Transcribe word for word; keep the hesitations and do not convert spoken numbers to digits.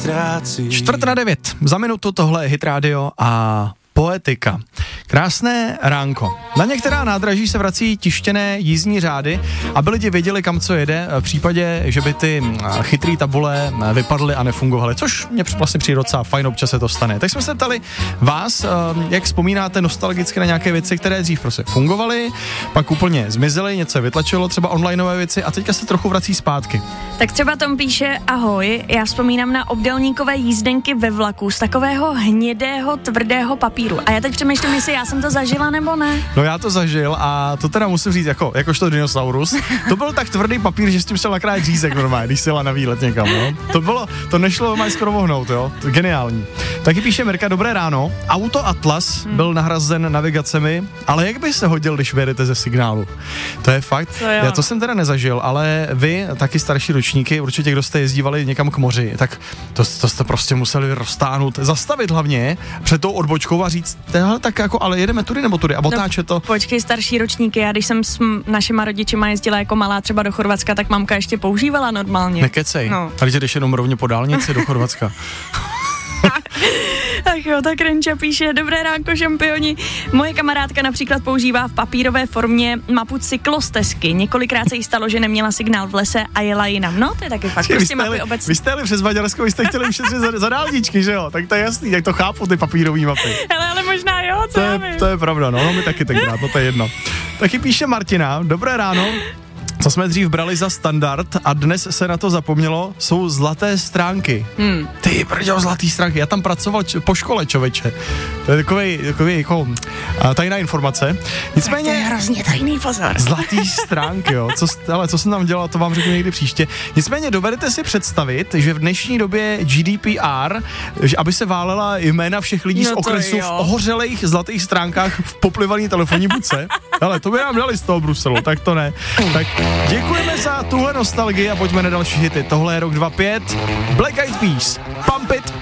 ztrácí. Čtvrt na devět, za minutu tohle je Hit Radio a Poetika. Krásné ránko. Na některá nádraží se vrací tištěné jízdní řády, aby lidi věděli, kam co jede, v případě, že by ty chytrý tabule vypadly a nefungovaly, což mě vlastně přijde docela fajn, občas se to stane. Tak jsme se ptali vás, jak vzpomínáte nostalgicky na nějaké věci, které dřív prostě fungovaly, pak úplně zmizely, něco je vytlačilo, třeba onlineové věci a teďka se trochu vrací zpátky. Tak třeba Tom píše, ahoj, já vzpomínám na obdélníkové jízdenky ve vlaku z takového hnědého, tvrdého papíru. A já teď přemýšlím, jestli já jsem to zažila nebo ne. No já to zažil a to teda musím říct, jako, jakožto dinosaurus. To byl tak tvrdý papír, že s tím šel nakrát řízek normálně, když se jela na výlet někam, no. To bylo, to nešlo normálně skoro vohnout, jo. To geniální. Taky píše Mirka, dobré ráno. Auto Atlas hmm. byl nahrazen navigacemi, ale jak by se hodil, když vyjedete ze signálu? To je fakt. To já to jsem teda nezažil, ale vy, taky starší ročníky, určitě kdo jste jezdívali někam k moři, tak to, to jste prostě museli roztáhnout, zastavit hlavně před tou odbočkou a říct, tehle, tak jako, ale jedeme tudy nebo tudy a otáče to. No, počkej, starší ročníky, já když jsem s m- našima rodičima jezdila jako malá třeba do Chorvatska, tak mamka ještě používala normálně. Nekecej, no. Ale když jenom rovně po dálnici do Chorvatska. Ach jo, tak Renča píše, dobré ránko, šampioni. Moje kamarádka například používá v papírové formě mapu cyklostezky. Několikrát se jí stalo, že neměla signál v lese a jela jinam. No, to je taky fakt. Vy Prostě jste mapy jeli, obecně. vy jste jeli přes Maďarsko, vy jste chtěli ušetřit za, za dálničky, že jo? Tak to je jasný, jak to chápu, ty papírové mapy. Hele, ale možná jo, co To já je, vím. to je pravda, no, no my taky tenkrát, no to je jedno. Taky píše Martina, dobré ráno. Co jsme dřív brali za standard a dnes se na to zapomnělo, jsou zlaté stránky. Hmm. Ty brďo, zlatý stránky, já tam pracoval č- po škole, čověče. To je takový, takový jako a, tajná informace. Nicméně... To je hrozně tajný, pozor. Zlatý stránky, jo. Co, ale co jsem tam dělal, to vám řeknu někdy příště. Nicméně dovedete si představit, že v dnešní době G D P R, že aby se válela jména všech lidí no z okresu v ohořelých zlatých stránkách v poplivaný telefonní budce. Ale to by nám dali z toho Bruselu, tak to ne. Tak děkujeme za tuhle nostalgii a pojďme na další hity. Tohle je rok dvacet pět, Black Eyed Peas, Pump It.